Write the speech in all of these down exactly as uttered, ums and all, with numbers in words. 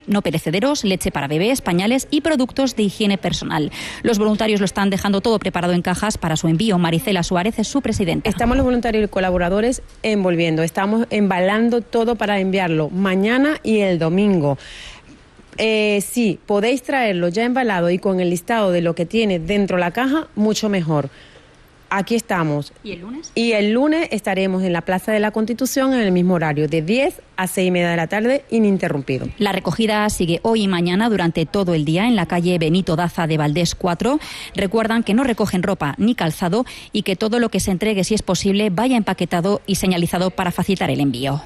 no perecederos, leche para bebés, pañales y productos de higiene personal. Los voluntarios lo están dejando todo preparado en cajas para su envío. Maricela Suárez es su presidenta. Estamos los voluntarios y colaboradores envolviendo, estamos embalando todo para enviarlo mañana y el domingo. Eh, sí, podéis traerlo ya embalado y con el listado de lo que tiene dentro la caja, mucho mejor. Aquí estamos. ¿Y el lunes? Y el lunes estaremos en la Plaza de la Constitución en el mismo horario, de diez a seis y media de la tarde, ininterrumpido. La recogida sigue hoy y mañana durante todo el día en la calle Benito Daza de Valdés cuatro. Recuerdan que no recogen ropa ni calzado y que todo lo que se entregue, si es posible, vaya empaquetado y señalizado para facilitar el envío.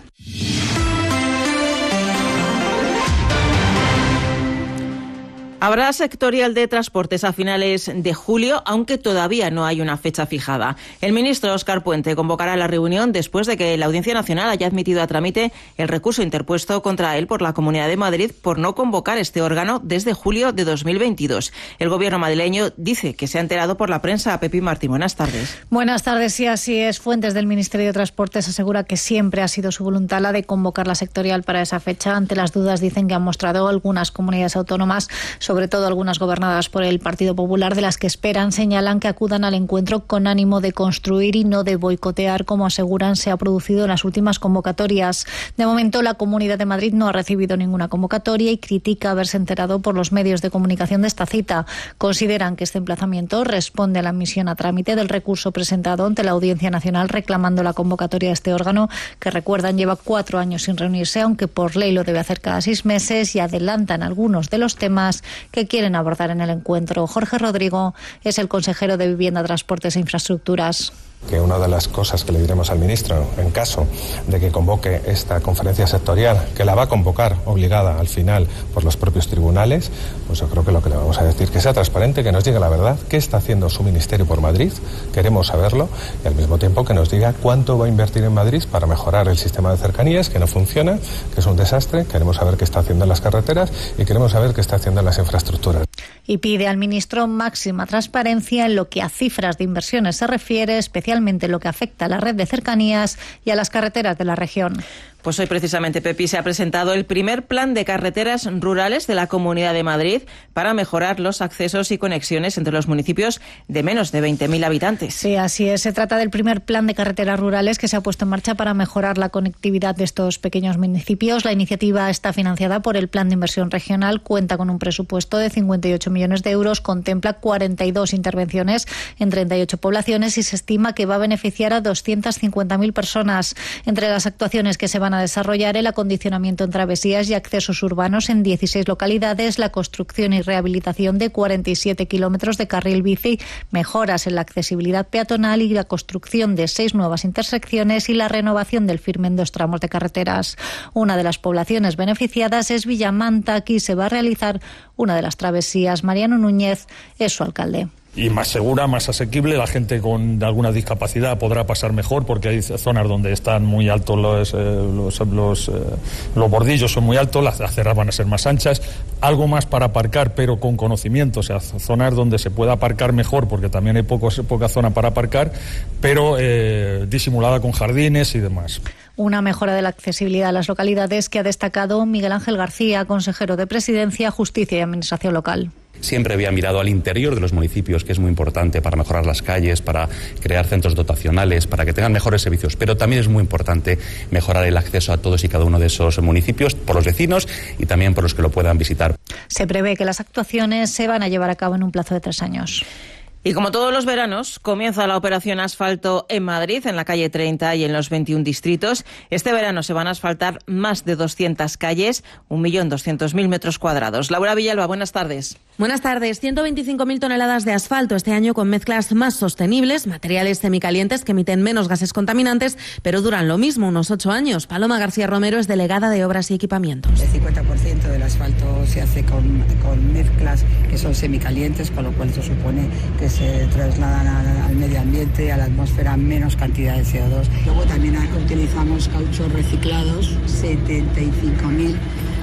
Habrá sectorial de transportes a finales de julio, aunque todavía no hay una fecha fijada. El ministro Óscar Puente convocará la reunión después de que la Audiencia Nacional haya admitido a trámite el recurso interpuesto contra él por la Comunidad de Madrid por no convocar este órgano desde julio de dos mil veintidós. El gobierno madrileño dice que se ha enterado por la prensa. Pepi Martín, buenas tardes. Buenas tardes, sí, así es. Fuentes del Ministerio de Transportes asegura que siempre ha sido su voluntad la de convocar la sectorial para esa fecha. Ante las dudas, dicen que han mostrado algunas comunidades autónomas, sobre todo algunas gobernadas por el Partido Popular, de las que esperan, señalan que acudan al encuentro con ánimo de construir y no de boicotear, como aseguran se ha producido en las últimas convocatorias. De momento, la Comunidad de Madrid no ha recibido ninguna convocatoria y critica haberse enterado por los medios de comunicación de esta cita. Consideran que este emplazamiento responde a la admisión a trámite del recurso presentado ante la Audiencia Nacional reclamando la convocatoria de este órgano, que, recuerdan, lleva cuatro años sin reunirse, aunque por ley lo debe hacer cada seis meses, y adelantan algunos de los temas que quieren abordar en el encuentro. Jorge Rodrigo es el consejero de Vivienda, Transportes e Infraestructuras. Que una de las cosas que le diremos al ministro, en caso de que convoque esta conferencia sectorial, que la va a convocar obligada al final por los propios tribunales, pues yo creo que lo que le vamos a decir, que sea transparente, que nos diga la verdad, qué está haciendo su ministerio por Madrid, queremos saberlo, y al mismo tiempo que nos diga cuánto va a invertir en Madrid para mejorar el sistema de cercanías, que no funciona, que es un desastre. Queremos saber qué está haciendo en las carreteras y queremos saber qué está haciendo en las infraestructuras. Y pide al ministro máxima transparencia en lo que a cifras de inversiones se refiere, especialmente en lo que afecta a la red de cercanías y a las carreteras de la región. Pues hoy precisamente, Pepi, se ha presentado el primer plan de carreteras rurales de la Comunidad de Madrid para mejorar los accesos y conexiones entre los municipios de menos de veinte mil habitantes. Sí, así es. Se trata del primer plan de carreteras rurales que se ha puesto en marcha para mejorar la conectividad de estos pequeños municipios. La iniciativa está financiada por el Plan de Inversión Regional, cuenta con un presupuesto de cincuenta y ocho millones de euros, contempla cuarenta y dos intervenciones en treinta y ocho poblaciones y se estima que va a beneficiar a doscientas cincuenta mil personas. Entre las actuaciones que se van a desarrollar, el acondicionamiento en travesías y accesos urbanos en dieciséis localidades, la construcción y rehabilitación de cuarenta y siete kilómetros de carril bici, mejoras en la accesibilidad peatonal y la construcción de seis nuevas intersecciones y la renovación del firme en dos tramos de carreteras. Una de las poblaciones beneficiadas es Villamanta. Aquí se va a realizar una de las travesías. Mariano Núñez es su alcalde. Y más segura, más asequible, la gente con alguna discapacidad podrá pasar mejor porque hay zonas donde están muy altos los, eh, los, los, eh, los bordillos son muy altos, las aceras van a ser más anchas, algo más para aparcar pero con conocimiento, o sea, zonas donde se pueda aparcar mejor porque también hay pocos, poca zona para aparcar, pero eh, disimulada con jardines y demás. Una mejora de la accesibilidad a las localidades que ha destacado Miguel Ángel García, consejero de Presidencia, Justicia y Administración Local. Siempre había mirado al interior de los municipios, que es muy importante para mejorar las calles, para crear centros dotacionales, para que tengan mejores servicios, pero también es muy importante mejorar el acceso a todos y cada uno de esos municipios por los vecinos y también por los que lo puedan visitar. Se prevé que las actuaciones se van a llevar a cabo en un plazo de tres años. Y como todos los veranos, comienza la operación asfalto en Madrid, en la calle treinta y en los veintiún distritos. Este verano se van a asfaltar más de doscientas calles, un millón doscientos mil metros cuadrados. Laura Villalba, buenas tardes. Buenas tardes. ciento veinticinco mil toneladas de asfalto este año con mezclas más sostenibles, materiales semicalientes que emiten menos gases contaminantes, pero duran lo mismo, unos ocho años. Paloma García Romero es delegada de Obras y Equipamientos. El cincuenta por ciento del asfalto se hace con, con mezclas que son semicalientes, con lo cual eso supone que se trasladan al, al medio ambiente, a la atmósfera, menos cantidad de C O dos. Luego también utilizamos cauchos reciclados, setenta y cinco mil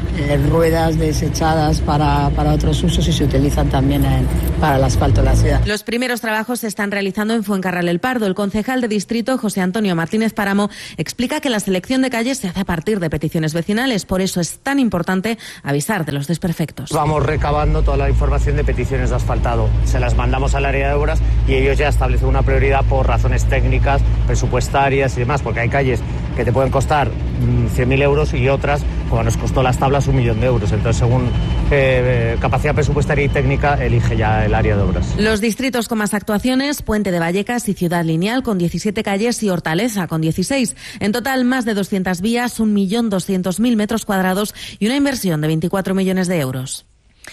eh, ruedas desechadas para, para otros usos y se utilizan también en, para el asfalto de la ciudad. Los primeros trabajos se están realizando en Fuencarral el Pardo. El concejal de distrito, José Antonio Martínez Páramo, explica que la selección de calles se hace a partir de peticiones vecinales. Por eso es tan importante avisar de los desperfectos. Vamos recabando toda la información de peticiones de asfaltado. Se las mandamos al área de obras y ellos ya establecen una prioridad por razones técnicas, presupuestarias y demás, porque hay calles que te pueden costar cien mil euros y otras, como nos costó las tablas, un millón de euros. Entonces, según eh, capacidad presupuestaria y técnica, elige ya el área de obras. Los distritos con más actuaciones: Puente de Vallecas y Ciudad Lineal, con diecisiete calles, y Hortaleza, con dieciséis. En total, más de doscientas vías, un millón doscientos mil metros cuadrados y una inversión de veinticuatro millones de euros.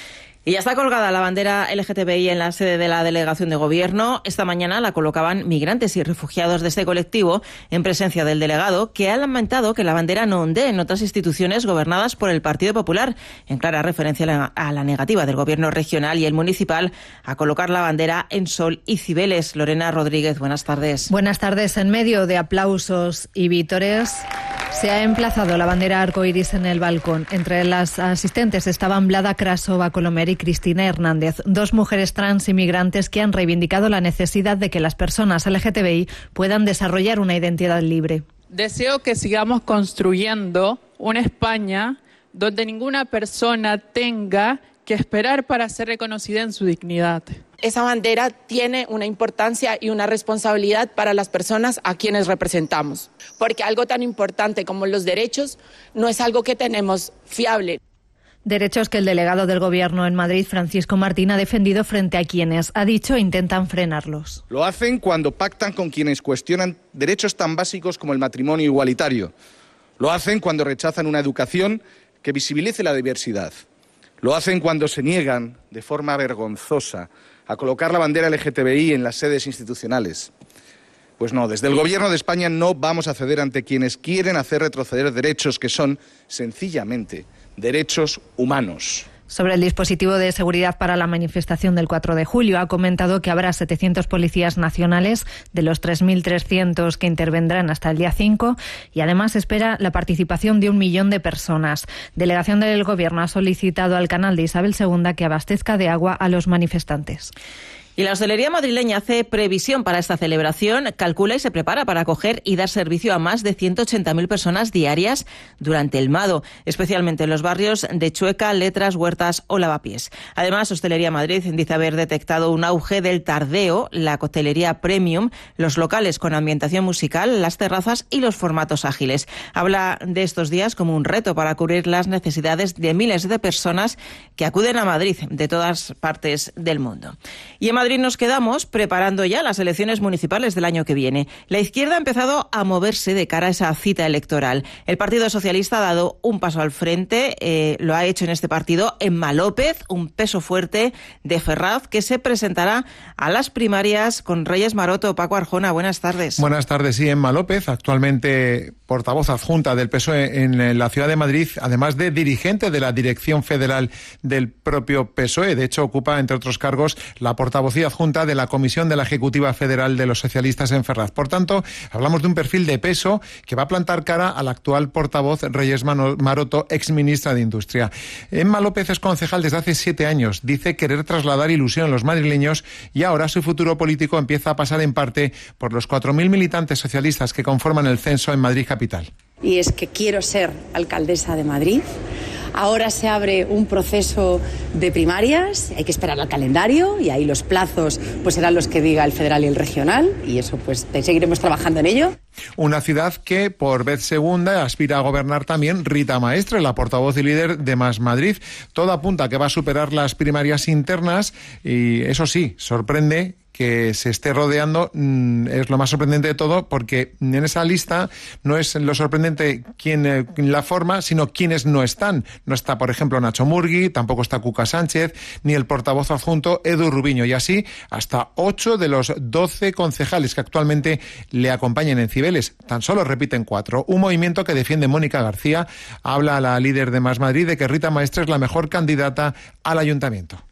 Y ya está colgada la bandera L G T B I en la sede de la delegación de gobierno. Esta mañana la colocaban migrantes y refugiados de este colectivo en presencia del delegado, que ha lamentado que la bandera no ondee en otras instituciones gobernadas por el Partido Popular, en clara referencia a la, a la negativa del gobierno regional y el municipal a colocar la bandera en Sol y Cibeles. Lorena Rodríguez, buenas tardes. Buenas tardes. En medio de aplausos y vítores, se ha emplazado la bandera arcoiris en el balcón. Entre las asistentes estaban Blada Krasova Colomer y Cristina Hernández, dos mujeres trans inmigrantes que han reivindicado la necesidad de que las personas L G T B I puedan desarrollar una identidad libre. Deseo que sigamos construyendo una España donde ninguna persona tenga que esperar para ser reconocida en su dignidad. Esa bandera tiene una importancia y una responsabilidad para las personas a quienes representamos, porque algo tan importante como los derechos no es algo que tenemos fiable. Derechos que el delegado del Gobierno en Madrid, Francisco Martín, ha defendido frente a quienes, ha dicho, intentan frenarlos. Lo hacen cuando pactan con quienes cuestionan derechos tan básicos como el matrimonio igualitario. Lo hacen cuando rechazan una educación que visibilice la diversidad. Lo hacen cuando se niegan, de forma vergonzosa, a colocar la bandera L G T B I en las sedes institucionales. Pues no, desde el Gobierno de España no vamos a ceder ante quienes quieren hacer retroceder derechos que son, sencillamente, derechos humanos. Sobre el dispositivo de seguridad para la manifestación del cuatro de julio, ha comentado que habrá setecientos policías nacionales de los tres mil trescientos que intervendrán hasta el día cinco, y además espera la participación de un millón de personas. Delegación del Gobierno ha solicitado al canal de Isabel segunda que abastezca de agua a los manifestantes. Y la hostelería madrileña hace previsión para esta celebración, calcula y se prepara para acoger y dar servicio a más de ciento ochenta mil personas diarias durante el Mado, especialmente en los barrios de Chueca, Letras, Huertas o Lavapiés. Además, Hostelería Madrid dice haber detectado un auge del tardeo, la coctelería premium, los locales con ambientación musical, las terrazas y los formatos ágiles. Habla de estos días como un reto para cubrir las necesidades de miles de personas que acuden a Madrid de todas partes del mundo. Y en Madrid nos quedamos preparando ya las elecciones municipales del año que viene. La izquierda ha empezado a moverse de cara a esa cita electoral. El Partido Socialista ha dado un paso al frente, eh, lo ha hecho en este partido en Malópez, un peso fuerte de Ferraz, que se presentará a las primarias con Reyes Maroto. Paco Arjona, buenas tardes. Buenas tardes, sí, en Malópez, actualmente portavoz adjunta del P S O E en la ciudad de Madrid, además de dirigente de la dirección federal del propio P S O E. De hecho, ocupa, entre otros cargos, la portavocía adjunta de la Comisión de la Ejecutiva Federal de los Socialistas en Ferraz. Por tanto, hablamos de un perfil de peso que va a plantar cara al actual portavoz Reyes Maroto, exministra de Industria. Emma López es concejal desde hace siete años. Dice querer trasladar ilusión a los madrileños y ahora su futuro político empieza a pasar en parte por los cuatro mil militantes socialistas que conforman el censo en Madrid capital. Y es que quiero ser alcaldesa de Madrid. Ahora se abre un proceso de primarias, hay que esperar al calendario y ahí los plazos pues serán los que diga el federal y el regional, y eso pues seguiremos trabajando en ello. Una ciudad que por vez segunda aspira a gobernar también Rita Maestre, la portavoz y líder de Más Madrid. Todo apunta a que va a superar las primarias internas y eso sí, sorprende que se esté rodeando, es lo más sorprendente de todo, porque en esa lista no es lo sorprendente quién eh, la forma, sino quiénes no están. No está, por ejemplo, Nacho Murgui, tampoco está Cuca Sánchez, ni el portavoz adjunto Edu Rubiño, y así hasta ocho de los doce concejales que actualmente le acompañan en Cibeles. Tan solo repiten cuatro. Un movimiento que defiende Mónica García. Habla la líder de Más Madrid de que Rita Maestre es la mejor candidata al ayuntamiento.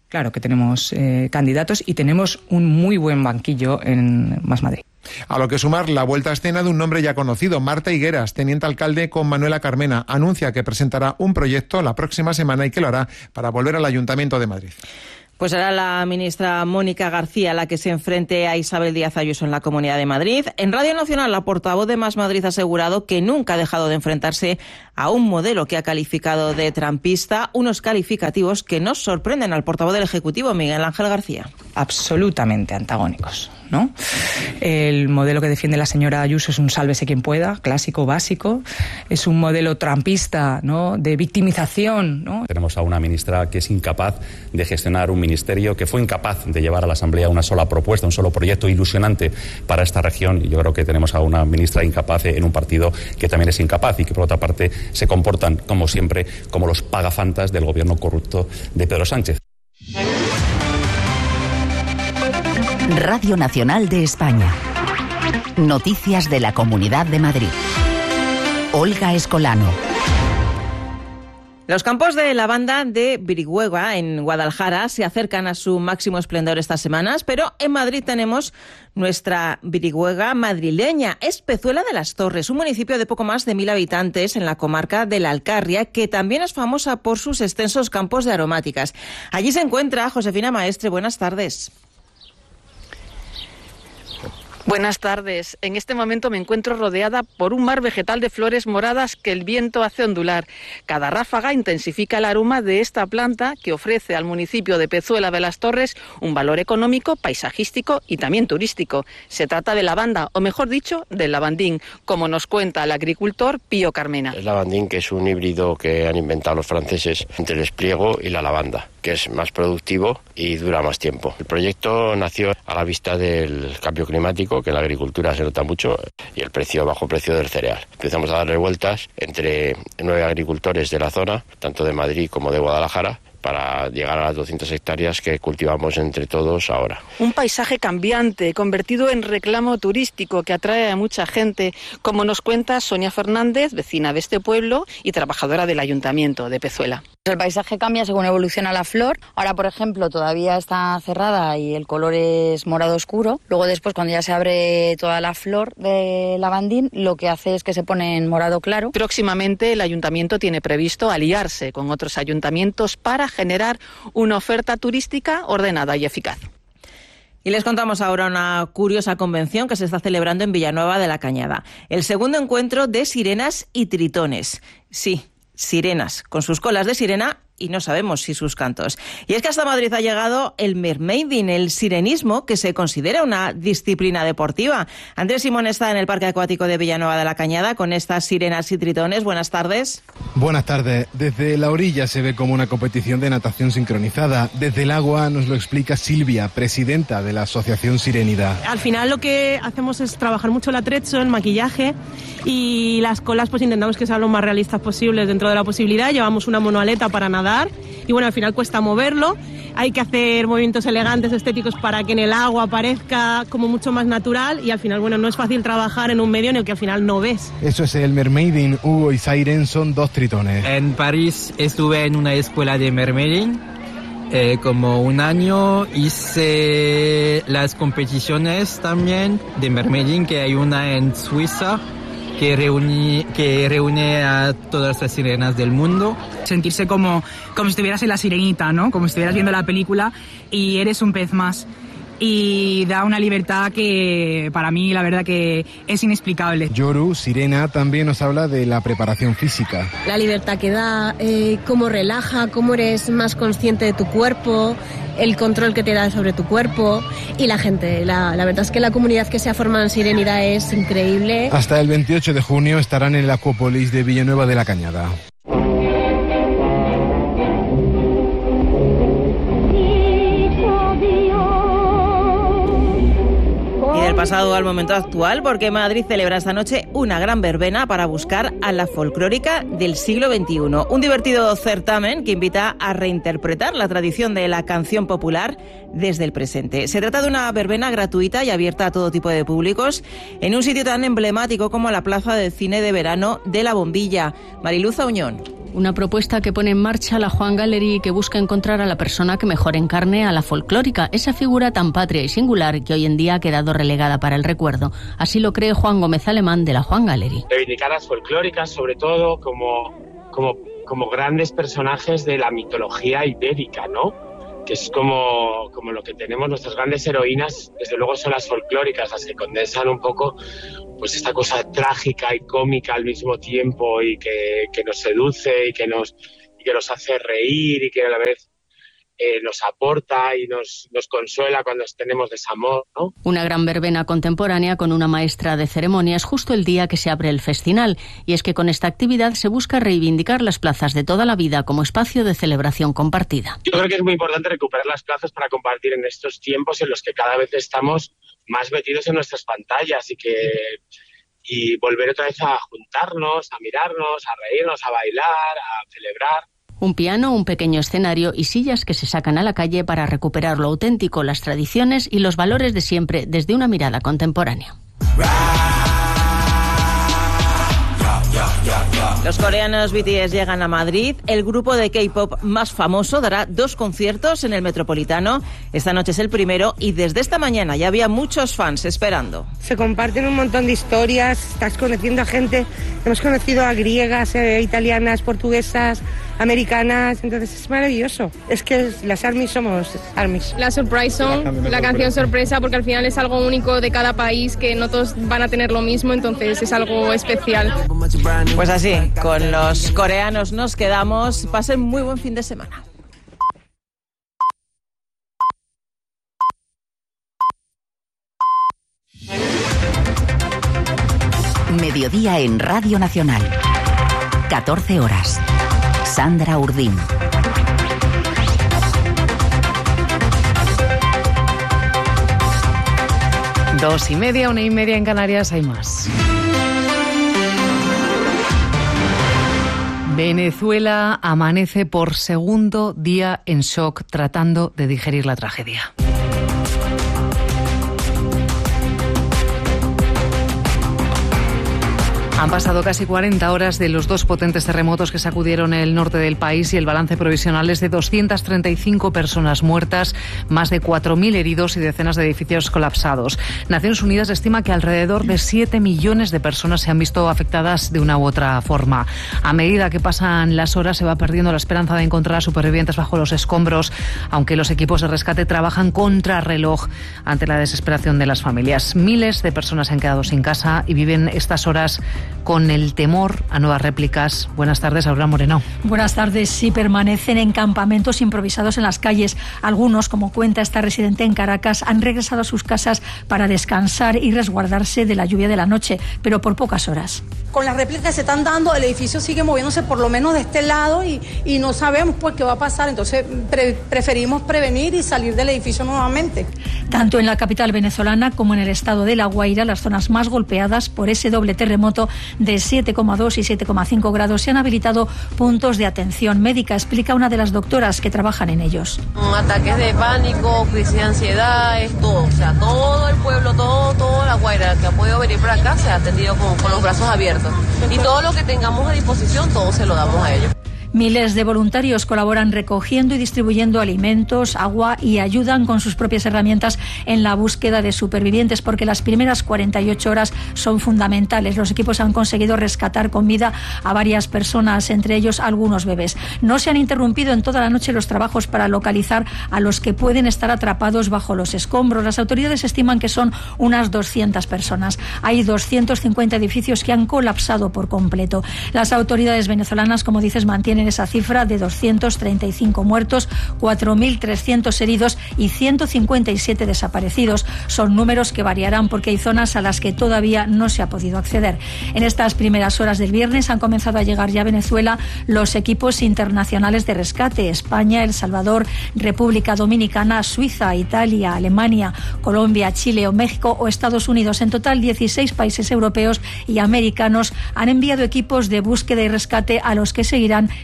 Claro que tenemos eh, candidatos y tenemos un muy buen banquillo en Más Madrid. A lo que sumar la vuelta a escena de un nombre ya conocido, Marta Higueras, teniente alcalde con Manuela Carmena, anuncia que presentará un proyecto la próxima semana y que lo hará para volver al Ayuntamiento de Madrid. Pues será la ministra Mónica García la que se enfrente a Isabel Díaz Ayuso en la Comunidad de Madrid. En Radio Nacional, la portavoz de Más Madrid ha asegurado que nunca ha dejado de enfrentarse a un modelo que ha calificado de trampista, unos calificativos que nos sorprenden al portavoz del Ejecutivo, Miguel Ángel García. Absolutamente antagónicos, ¿no? El modelo que defiende la señora Ayuso es un sálvese quien pueda, clásico, básico. Es un modelo trampista, ¿no?, de victimización, ¿no? Tenemos a una ministra que es incapaz de gestionar un ministerio, que fue incapaz de llevar a la Asamblea una sola propuesta, un solo proyecto ilusionante para esta región. Y yo creo que tenemos a una ministra incapaz en un partido que también es incapaz y que, por otra parte, se comportan, como siempre, como los pagafantas del gobierno corrupto de Pedro Sánchez. Radio Nacional de España. Noticias de la Comunidad de Madrid. Olga Escolano. Los campos de lavanda de Virigüega, en Guadalajara, se acercan a su máximo esplendor estas semanas, pero en Madrid tenemos nuestra Virigüega madrileña. Es Pezuela de las Torres, un municipio de poco más de mil habitantes en la comarca de la Alcarria, que también es famosa por sus extensos campos de aromáticas. Allí se encuentra Josefina Maestre. Buenas tardes. Buenas tardes. En este momento me encuentro rodeada por un mar vegetal de flores moradas que el viento hace ondular. Cada ráfaga intensifica el aroma de esta planta que ofrece al municipio de Pezuela de las Torres un valor económico, paisajístico y también turístico. Se trata de lavanda, o mejor dicho, del lavandín, como nos cuenta el agricultor Pío Carmena. El lavandín, que es un híbrido que han inventado los franceses entre el espliego y la lavanda, que es más productivo y dura más tiempo. El proyecto nació a la vista del cambio climático, que en la agricultura se nota mucho, y el precio, bajo precio del cereal. Empezamos a darle vueltas entre nueve agricultores de la zona, tanto de Madrid como de Guadalajara, para llegar a las doscientas hectáreas que cultivamos entre todos ahora. Un paisaje cambiante, convertido en reclamo turístico que atrae a mucha gente, como nos cuenta Sonia Fernández, vecina de este pueblo y trabajadora del Ayuntamiento de Pezuela. El paisaje cambia según evoluciona la flor. Ahora, por ejemplo, todavía está cerrada y el color es morado oscuro. Luego después, cuando ya se abre toda la flor de lavandín, lo que hace es que se pone en morado claro. Próximamente el Ayuntamiento tiene previsto aliarse con otros ayuntamientos para generar una oferta turística ordenada y eficaz. Y les contamos ahora una curiosa convención que se está celebrando en Villanueva de la Cañada. El segundo encuentro de sirenas y tritones. Sí, sirenas, con sus colas de sirena y no sabemos si sus cantos. Y es que hasta Madrid ha llegado el mermaiding, el sirenismo, que se considera una disciplina deportiva. Andrés Simón está en el Parque Acuático de Villanueva de la Cañada con estas sirenas y tritones. Buenas tardes. Buenas tardes. Desde la orilla se ve como una competición de natación sincronizada. Desde el agua nos lo explica Silvia, presidenta de la Asociación Sirenidad. Al final lo que hacemos es trabajar mucho el atrecho, el maquillaje, y las colas pues intentamos que sean lo más realistas posibles dentro de la posibilidad. Llevamos una monoaleta para nadar y bueno, al final cuesta moverlo. Hay que hacer movimientos elegantes, estéticos, para que en el agua parezca como mucho más natural, y al final, bueno, no es fácil trabajar en un medio en el que al final no ves. Eso es el mermaiding. Hugo y Siren son dos tritones. En París estuve en una escuela de mermaiding. Eh, como un año hice las competiciones también de mermaiding, que hay una en Suiza que reúne, que reúne a todas las sirenas del mundo. Sentirse como, como si estuvieras en La Sirenita, ¿no? Como si estuvieras viendo la película y eres un pez más. Y da una libertad que para mí la verdad que es inexplicable. Yoru, sirena, también nos habla de la preparación física. La libertad que da, eh, cómo relaja, cómo eres más consciente de tu cuerpo, el control que te da sobre tu cuerpo y la gente. La, la verdad es que la comunidad que se ha formado en Sirenidad es increíble. Hasta el veintiocho de junio estarán en el Acuópolis de Villanueva de la Cañada. Y del pasado al momento actual, porque Madrid celebra esta noche una gran verbena para buscar a la folclórica del siglo veintiuno. Un divertido certamen que invita a reinterpretar la tradición de la canción popular desde el presente. Se trata de una verbena gratuita y abierta a todo tipo de públicos en un sitio tan emblemático como la Plaza del Cine de Verano de La Bombilla. Mariluz Auñón. una propuesta que pone en marcha la Juan Gallery y que busca encontrar a la persona que mejor encarne a la folclórica, esa figura tan patria y singular que hoy en día ha quedado relegada para el recuerdo. Así lo cree Juan Gómez Alemán de la Juan Gallery. Reivindicar a las folclóricas, sobre todo como, como, como grandes personajes de la mitología ibérica, ¿no? Que es como, como lo que tenemos, nuestras grandes heroínas, desde luego son las folclóricas, las que condensan un poco pues esta cosa trágica y cómica al mismo tiempo y que, que nos seduce y que nos, y que nos hace reír y que a la vez eh, nos aporta y nos, nos consuela cuando tenemos desamor, ¿no? Una gran verbena contemporánea con una maestra de ceremonias justo el día que se abre el festinal. Y es que con esta actividad se busca reivindicar las plazas de toda la vida como espacio de celebración compartida. Yo creo que es muy importante recuperar las plazas para compartir en estos tiempos en los que cada vez estamos más metidos en nuestras pantallas y que y volver otra vez a juntarnos, a mirarnos, a reírnos, a bailar, a celebrar. Un piano, un pequeño escenario y sillas que se sacan a la calle para recuperar lo auténtico, las tradiciones y los valores de siempre desde una mirada contemporánea. Los coreanos B T S llegan a Madrid. El grupo de K-pop más famoso dará dos conciertos en el Metropolitano. Esta noche es el primero y desde esta mañana ya había muchos fans esperando. Se comparten un montón de historias, estás conociendo a gente. Hemos conocido a griegas, eh, italianas, portuguesas, americanas, entonces es maravilloso. Es que las ARMYs somos ARMYs. La Surprise Song, la canción sorpresa, porque al final es algo único de cada país, que no todos van a tener lo mismo, entonces es algo especial. Pues así, con los coreanos nos quedamos. Pasen muy buen fin de semana. Mediodía en Radio Nacional. catorce horas. Sandra Urdín. Dos y media, una y media en Canarias, hay más. Venezuela amanece por segundo día en shock tratando de digerir la tragedia. Han pasado casi cuarenta horas de los dos potentes terremotos que sacudieron el norte del país y el balance provisional es de doscientas treinta y cinco personas muertas, más de cuatro mil heridos y decenas de edificios colapsados. Naciones Unidas estima que alrededor de siete millones de personas se han visto afectadas de una u otra forma. A medida que pasan las horas se va perdiendo la esperanza de encontrar a supervivientes bajo los escombros, aunque los equipos de rescate trabajan contra reloj ante la desesperación de las familias. Miles de personas se han quedado sin casa y viven estas horas con el temor a nuevas réplicas. Buenas tardes, Aurora Moreno. Buenas tardes. Sí, permanecen en campamentos improvisados en las calles. Algunos, como cuenta esta residente en Caracas, han regresado a sus casas para descansar y resguardarse de la lluvia de la noche, pero por pocas horas. Con las réplicas que se están dando, el edificio sigue moviéndose por lo menos de este lado y, y no sabemos pues qué va a pasar. Entonces pre- preferimos prevenir y salir del edificio nuevamente. Tanto en la capital venezolana como en el estado de La Guaira, las zonas más golpeadas por ese doble terremoto de siete coma dos y siete coma cinco grados, se han habilitado puntos de atención médica, explica una de las doctoras que trabajan en ellos. Ataques de pánico, crisis de ansiedad, es todo. O sea, todo el pueblo, todo, toda La Guaira que ha podido venir para acá se ha atendido con, con los brazos abiertos. Y todo lo que tengamos a disposición, todo se lo damos a ellos. Miles de voluntarios colaboran recogiendo y distribuyendo alimentos, agua y ayudan con sus propias herramientas en la búsqueda de supervivientes, porque las primeras cuarenta y ocho horas son fundamentales. Los equipos han conseguido rescatar con vida a varias personas, entre ellos algunos bebés. No se han interrumpido en toda la noche los trabajos para localizar a los que pueden estar atrapados bajo los escombros. Las autoridades estiman que son unas doscientas personas. Hay doscientos cincuenta edificios que han colapsado por completo. Las autoridades venezolanas, como dices, mantienen esa cifra de doscientos treinta y cinco muertos, cuatro mil trescientos heridos y ciento cincuenta y siete desaparecidos. Son números que variarán porque hay zonas a las que todavía no se ha podido acceder. En estas primeras horas del viernes han comenzado a llegar ya a Venezuela los equipos internacionales de rescate: España, El Salvador, República Dominicana, Suiza, Italia, Alemania, Colombia, Chile o México o Estados Unidos. En total, dieciséis países europeos y americanos han enviado equipos de búsqueda y rescate a los que seguirán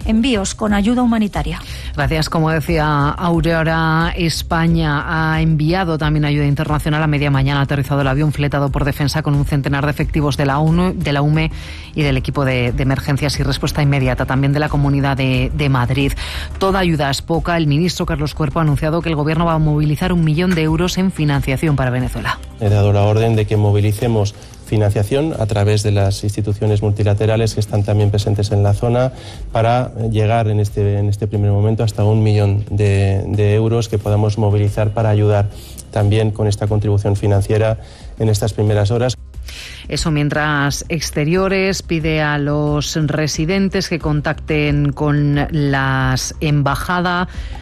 envíos con ayuda humanitaria. Gracias. Como decía Aurora, España ha enviado también ayuda internacional. A media mañana ha aterrizado el avión fletado por Defensa con un centenar de efectivos de la ONU, de la U M E y del equipo de, de emergencias y respuesta inmediata, también de la Comunidad de, de Madrid. Toda ayuda es poca. El ministro Carlos Cuerpo ha anunciado que el Gobierno va a movilizar un millón de euros en financiación para Venezuela. He dado la orden de que movilicemos financiación a través de las instituciones multilaterales que están también presentes en la zona para llegar en este, en este primer momento hasta un millón de, de euros que podamos movilizar para ayudar también con esta contribución financiera en estas primeras horas. Eso mientras Exteriores pide a los residentes que contacten con las embajadas